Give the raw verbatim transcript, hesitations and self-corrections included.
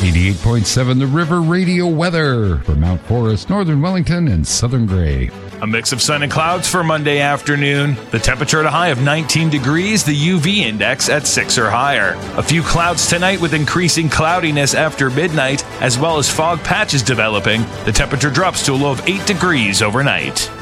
eighty-eight point seven The River Radio weather for Mount Forest, Northern Wellington, and Southern Grey. A mix of sun and clouds for Monday afternoon. The temperature at a high of nineteen degrees, the U V index at six or higher. A few clouds tonight with increasing cloudiness after midnight, as well as fog patches developing. The temperature drops to a low of eight degrees overnight.